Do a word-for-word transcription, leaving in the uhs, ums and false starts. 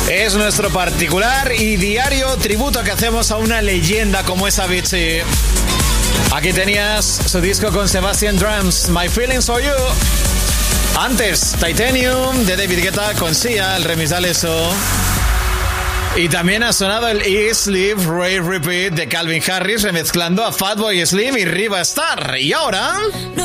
Es nuestro particular y diario tributo que hacemos a una leyenda como es Avicii. Aquí tenías su disco con Sebastian Drums, My Feelings For You. Antes, Titanium de David Guetta con Sia, el remix de Alesso. Y también ha sonado el Eat, Sleep, Rave, Repeat de Calvin Harris remezclando a Fatboy Slim y Riva Starr. Y ahora...